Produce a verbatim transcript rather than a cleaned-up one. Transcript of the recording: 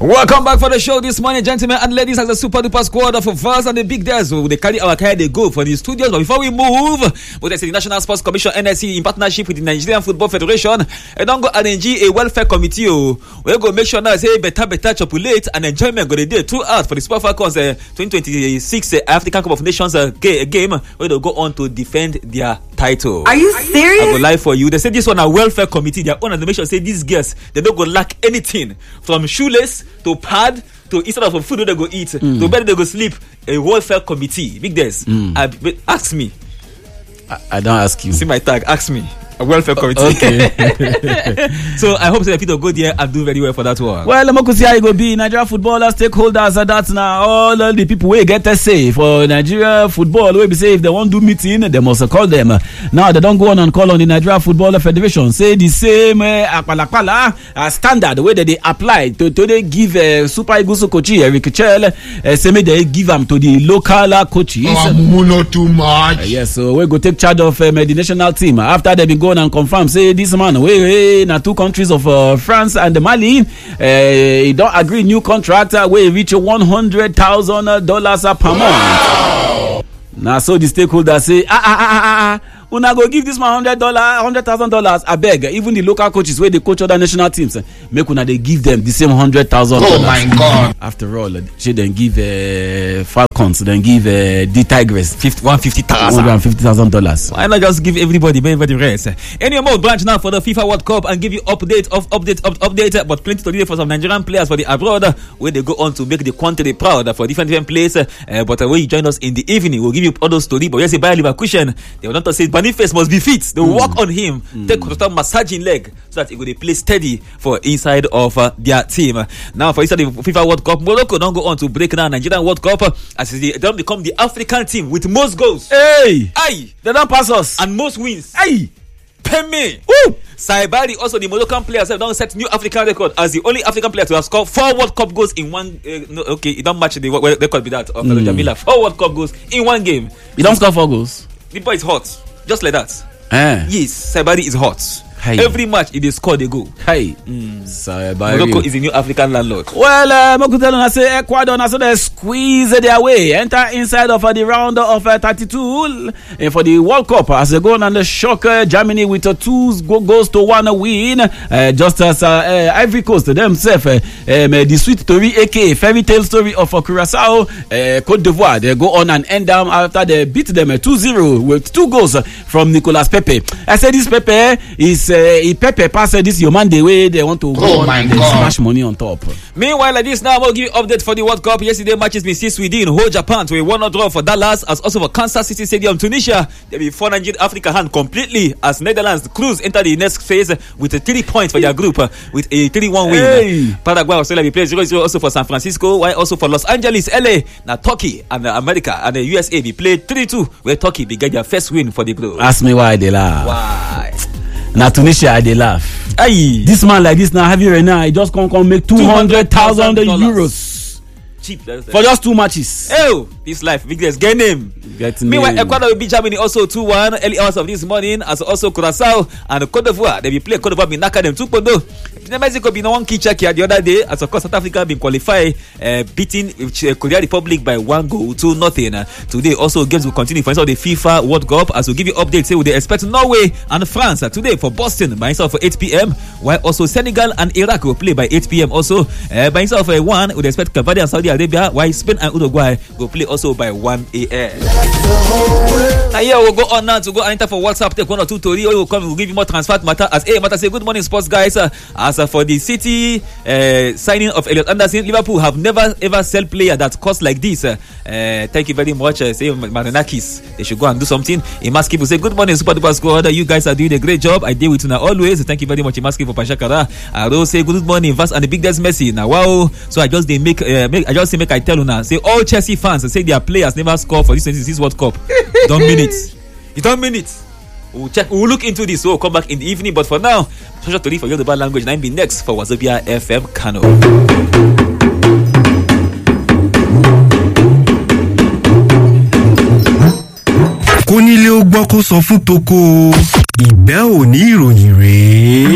Welcome back for the show this morning, gentlemen and ladies, as a super duper squad of us and the big days. They carry our car, they go for the studios. But before we move, with the National Sports Commission N S C in partnership with the Nigerian Football Federation, and don't go arrange a welfare committee. We'll go make sure now say better, better, chopulate and enjoyment go the day throughout for the Super Falcons uh, twenty twenty-six uh, African Cup of Nations uh, game where they'll go on to defend their title. Are you serious? I go lie for you. They say this one a welfare committee. Their own animation say these girls they don't go lack anything from shoelace to pad to instead of food they go eat mm. to bed they go sleep. A welfare committee. Big days. Mm. I, ask me. I, I don't ask you. See my tag. Ask me. A welfare committee. Okay. So I hope that people go there and do very well for that one. Well, I'm going to see how it go be. Nigeria footballers, stakeholders, and that's now all the people will get to say for Nigeria football. We be say if they want to do meeting, they must call them. Now they don't go on and call on the Nigeria Football Federation. Say the same uh, uh, standard way that they apply to, to they give uh, Super Eagles coach Eric Chell. Uh, say they give them to the local uh, coaches. Oh, not too much. Uh, yes, so we go take charge of um, the national team after they been going and confirm say this man we hey, na two countries of uh, France and Mali uh, he don't agree new contract uh, we reach one hundred thousand dollars uh, per month. Now so the stakeholders say ah ah ah ah ah una go give this man hundred dollar hundred thousand dollars I beg even the local coaches where they coach other national teams make una they give them the same hundred thousand dollars. Oh my God! After all, she then give uh, Falcons, then give uh, the Tigers fifty one fifty thousand one hundred fifty thousand dollars. Why not just give everybody, everybody rest? Any more branch now for the FIFA World Cup and give you update of update of update, but plenty to do for some Nigerian players for the abroad where they go on to make the country proud for different different places. Uh, but uh, when you join us in the evening, we'll give you all those stories. But yes, Bayer Leverkusen, they will not say Boniface must be fit. They will mm. work on him, mm. take total massaging leg so that it will play steady for inside of uh, their team. Now for inside the FIFA World Cup, Morocco don't go on to break down Nigerian World Cup as they don't become the African team with most goals. Hey, aye, they don't pass us and most wins. Hey, Peme. Woo! Saibari, also the Moroccan players have done set new African record as the only African player to have scored four World Cup goals in one. Uh, no, okay, it don't match the record with that of mm. Jamila. Four World Cup goals in one game. You don't score four goals. The boy is hot, just like that. Eh. Yes, Saibari is hot. Hey. Every match, if they score, they go. Hey, mm. Saibari. Morocco is a new African landlord. Well, uh, I say Ecuador, I say they squeeze their way, enter inside of uh, the round of uh, thirty-two uh, for the World Cup as they go on and the shock uh, Germany with uh, two go- goals to one win. Uh, just as uh, uh, Ivory Coast themselves, uh, um, the sweet story, aka fairy tale story of uh, Curacao, uh, Cote d'Ivoire, they go on and end down after they beat them uh, two zero with two goals from Nicolas Pepe. I said this Pepe is. Uh, Pepe pass this your man the way they want to go oh my God. Smash money on top. Meanwhile, like this now, we'll give you update for the World Cup. Yesterday matches been see Sweden hold Japan to a one nil draw for Dallas, as also for Kansas City Stadium, Tunisia. There be four Nigerian Africa hand completely as Netherlands cruise enter the next phase with a three points for their group uh, with a three one win. Hey. Paraguay Australia be play zero zero also for San Francisco, while also for Los Angeles, L A, now Turkey and uh, America and the U S A be played three two where Turkey be get their first win for the group. Ask me why they laugh. Why? Now Tunisia they laugh. Aye. This man like this now having right now he just can't come make two hundred thousand euros cheap for just two matches. Oh, this life biggest get name. Get Meanwhile, Ecuador will beat Germany also two one early hours of this morning, as also Curacao and Cote d'Ivoire. They will play Cote d'Ivoire be knock them two point oh. Mexico be no one key check here the other day, as of course South Africa been qualified, uh, beating uh, Korea Republic by one goal to nothing. Uh, today also games will continue for instance of the FIFA World Cup, as we'll give you updates. Say we they expect Norway and France uh, today for Boston by instead of eight p.m. while also Senegal and Iraq will play by eight p.m. also uh, by instead of uh, one we expect Cape Verde and Saudi Arabia, while Spain and Uruguay will play also by one a.m. Now here we'll go on now to go and enter for WhatsApp, take one or two story, or we'll come, we'll give you more transfer matter as a matter say good morning sports guys. Uh, as uh, for the City uh, signing of Elliot Anderson, Liverpool have never ever sell player that cost like this. Uh, uh, thank you very much. Uh, say Marinakis, they should go and do something. Imaski say good morning super duper squad. You guys are doing a great job. I deal with you now always. Thank you very much Imaski for Pashakara. I will say good morning Vas and the big Des Messi. Now wow, so I just they make, uh, make I just say make I tell you now. Say all Chelsea fans say their players never score for this twenty-six World Cup. Don't mean it. You don't mean it. We'll check. We'll look into this. We'll come back in the evening. But for now, pleasure to leave for Yoruba language. nine be next for Wazobia F M Kano. Kónílé ó gbọ́ kó sọ fún toko ìbẹ́ òní ìròyìn rèé.